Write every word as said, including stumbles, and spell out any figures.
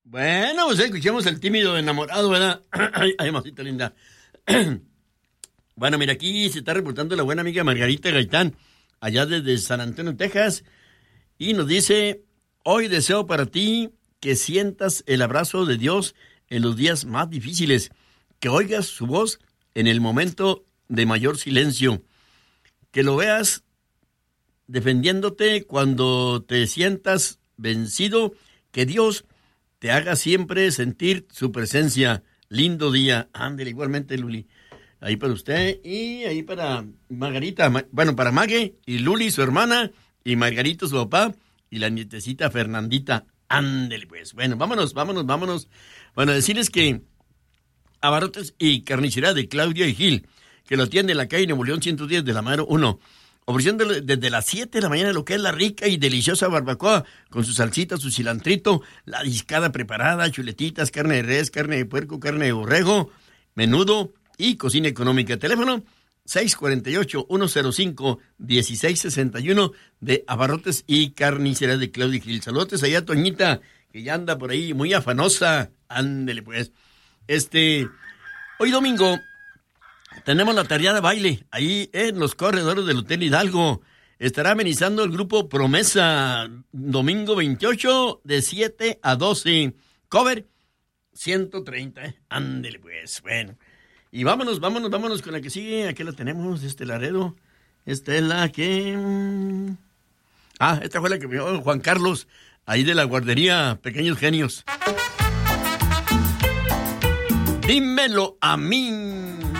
Bueno, pues escuchemos el tímido enamorado, ¿verdad? Ay, ay, mamacita linda. Bueno, mira, aquí se está reportando la buena amiga Margarita Gaitán, allá desde San Antonio, Texas, y nos dice, hoy deseo para ti que sientas el abrazo de Dios en los días más difíciles, que oigas su voz en el momento de mayor silencio, que lo veas defendiéndote cuando te sientas vencido, que Dios te haga siempre sentir su presencia. Lindo día. Ándale, igualmente, Luli. Ahí para usted y ahí para Margarita. Bueno, para Mague y Luli, su hermana, y Margarito, su papá, y la nietecita Fernandita. Ándale, pues. Bueno, vámonos, vámonos, vámonos. Bueno, decirles que Abarrotes y Carnicería de Claudia y Gil, que lo atiende en la calle Nuevo León ciento diez de la Madero uno. Ofreciéndole desde las siete de la mañana lo que es la rica y deliciosa barbacoa, con su salsita, su cilantrito, la discada preparada, chuletitas, carne de res, carne de puerco, carne de borrego, menudo y cocina económica. Teléfono seis cuatro ocho, uno cero cinco, uno seis seis uno de Abarrotes y Carnicería de Claudia Gil. Saludos allá a Toñita, que ya anda por ahí muy afanosa. Ándele pues. Este, hoy domingo tenemos la tarea de baile ahí en los corredores del Hotel Hidalgo. Estará amenizando el grupo Promesa, domingo veintiocho de siete a doce. Cover ciento treinta. ¿eh? Ándele pues, bueno. Y vámonos, vámonos, vámonos con la que sigue. Aquí la tenemos, este Laredo. Esta es la que... Ah, esta fue la que me dio Juan Carlos, ahí de la guardería Pequeños Genios. Dímelo a mí.